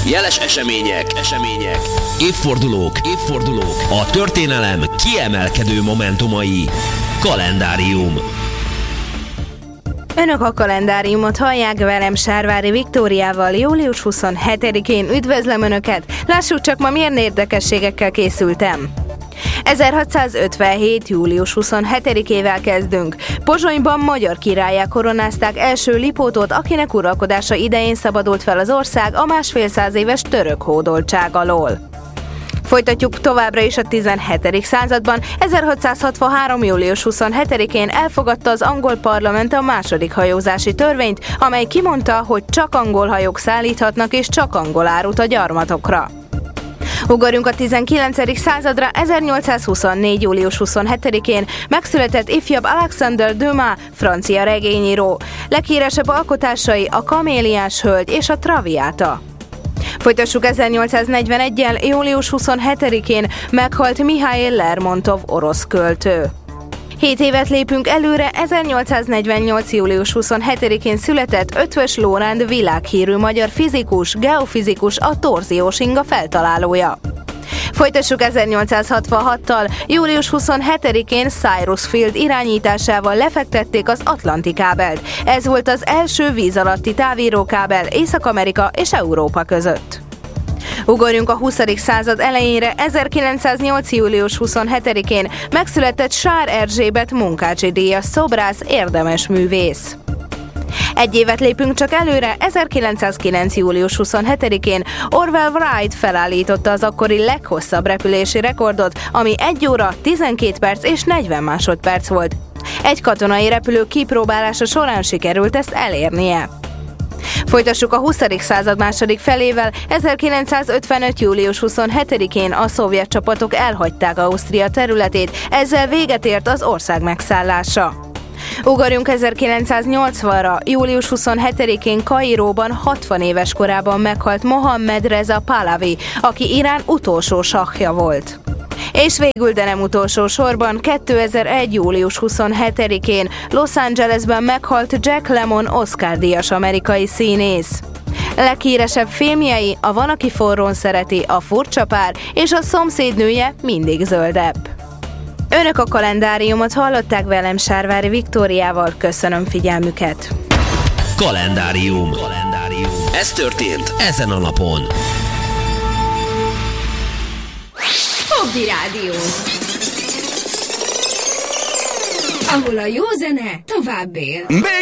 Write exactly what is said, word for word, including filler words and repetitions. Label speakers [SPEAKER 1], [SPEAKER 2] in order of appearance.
[SPEAKER 1] Jeles események, események, évfordulók, évfordulók, a történelem kiemelkedő momentumai. Kalendárium.
[SPEAKER 2] Önök a kalendáriumot hallják, velem Sárvári Viktóriával. Július huszonhetedikén üdvözlöm Önöket. Lássuk csak, ma milyen érdekességekkel készültem. ezerhatszázötvenhét. július huszonhetedikével kezdünk. Pozsonyban magyar királlyá koronázták első Lipótot, akinek uralkodása idején szabadult fel az ország a másfél száz éves török hódoltság alól. Folytatjuk továbbra is a tizenhetedik században. ezerhatszázhatvanhárom. július huszonhetedikén elfogadta az angol parlament a második hajózási törvényt, amely kimondta, hogy csak angol hajók szállíthatnak és csak angol árut a gyarmatokra. Ugorjunk a tizenkilencedik századra. ezernyolcszázhuszonnégy. július huszonhetedikén megszületett ifjabb Alexander Dumas, francia regényíró. Leghíresebb alkotásai a Kaméliás hölgy és a Traviata. Folytassuk ezernyolcszáznegyveneggyel. július huszonhetedikén meghalt Mihail Lermontov, orosz költő. Hét évet lépünk előre. ezernyolcszáznegyvennyolc. július huszonhetedikén született Eötvös Loránd, világhírű magyar fizikus, geofizikus, a torziós inga feltalálója. Folytassuk ezernyolcszázhatvanhattal. július huszonhetedikén Cyrus Field irányításával lefektették az Atlanti kábelt. Ez volt az első víz alatti távírókábel Észak-Amerika és Európa között. Ugorjunk a huszadik század elejére. ezerkilencszáznyolc. július huszonhetedikén megszületett Sár Erzsébet Munkácsi-díjas szobrász, érdemes művész. Egy évet lépünk csak előre. ezerkilencszázkilenc. július huszonhetedikén Orville Wright felállította az akkori leghosszabb repülési rekordot, ami egy óra, tizenkét perc és negyven másodperc volt. Egy katonai repülő kipróbálása során sikerült ezt elérnie. Folytassuk a huszadik század második felével. ezerkilencszázötvenöt. július huszonhetedikén a szovjet csapatok elhagyták Ausztria területét, ezzel véget ért az ország megszállása. Ugorjunk ezerkilencszáznyolcvanra. július huszonhetedikén Kairóban hatvan éves korában meghalt Mohammed Reza Pahlavi, aki Irán utolsó sahja volt. És végül, de nem utolsó sorban, kétezer-egy. július huszonhetedikén Los Angelesben meghalt Jack Lemmon, Oscar-díjas amerikai színész. Leghíresebb filmjei a Van, aki forrón szereti, a Furcsa pár és a Szomszédnője mindig zöldebb. Önök a kalendáriumot hallották, velem Sárvári Viktóriával. Köszönöm figyelmüket.
[SPEAKER 1] Kalendárium. Kalendárium. Ez történt ezen a napon.
[SPEAKER 3] Fogdi Rádió, ahol a jó zene tovább él.